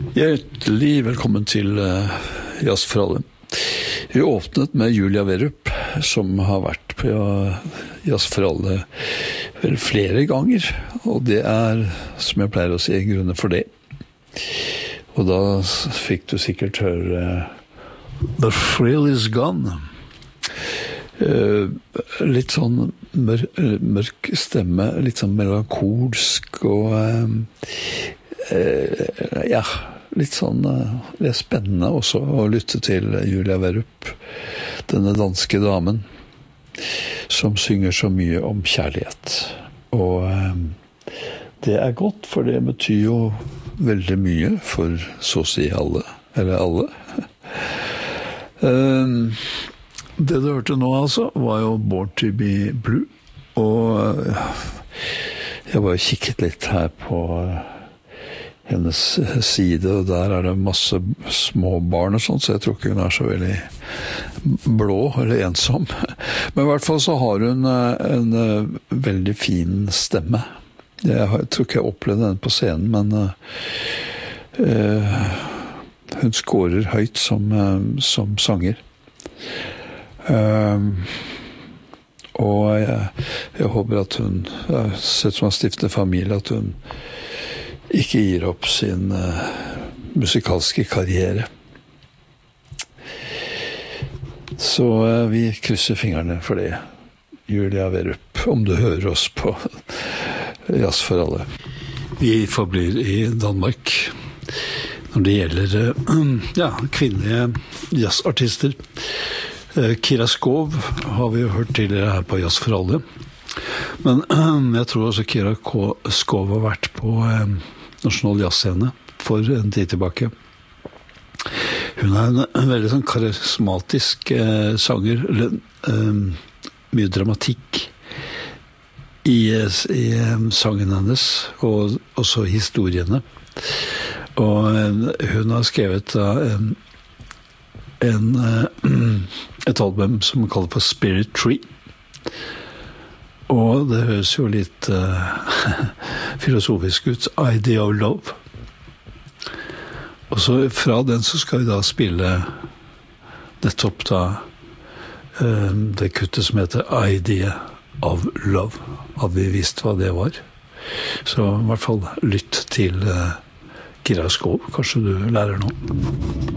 Hjertelig velkommen til Jazz for alle. Vi åpnet med Julia Werup, som har vært på Jazz for alle vel flere ganger, og det som jeg pleier å si, grunner for det. Og da fikk du sikkert høre The Thrill Is Gone. Litt sånn mørk stemme, litt sånn melankolsk og ja, litt sånn det spennende også å lytte til Julia Werup, denne danske damen som synger så mye om kjærlighet. Og det godt, for det betyr jo veldig mye for så å si alle, eller alle. Det du hørte nå altså var jo Born to be Blue, og jeg bare kikket litt her på hennes side, og der det masse små barn og sånt, så jeg tror ikke hun så veldig blå eller ensom. Men i hvert fall så har hun en veldig fin stemme. Jeg tror ikke jeg opplevde den på scenen, men hun skårer høyt som sanger. Og jeg håper at hun, sett som har stiftet familie, at hun ikke gir opp sin musikalske karriere. Så vi krysser fingrene for det, Julia Werup, om du hører oss på Jazz for alle. Vi forblir i Danmark når det gjelder kvinnelige jazzartister. Kira Skov har vi jo hørt tidligere her på Jazz for alle. Men jeg tror også Kira Skov har vært på Nasjonal Jazzscene for en tid tilbake. Hun en veldig sånn karismatisk sanger, mye dramatikk i sangen hennes, og også historiene. Og hun har skrevet et album som hun kaller for Spirit Tree. Og det høres jo litt filosofisk ut, Idea of Love. Og så fra den så skal vi da spille nettopp da det kuttet som heter Idea of Love. Hadde vi visst hva det var. Så i hvert fall lytt til Kira Skov, kanskje du lærer noe.